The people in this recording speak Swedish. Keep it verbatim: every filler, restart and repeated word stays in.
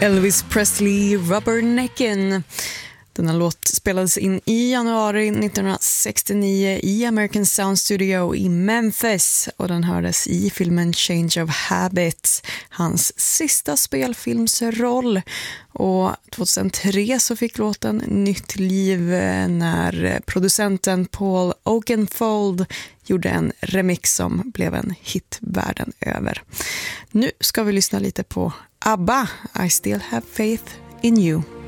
Elvis Presley, Rubberneckin'. Denna låt spelades in i januari nittonhundrasextionio i American Sound Studio i Memphis och den hördes i filmen Change of Habits, hans sista spelfilmsroll. Och tjugohundratre så fick låten nytt liv när producenten Paul Oakenfold gjorde en remix som blev en hit världen över. Nu ska vi lyssna lite på ABBA, I Still Have Faith in You.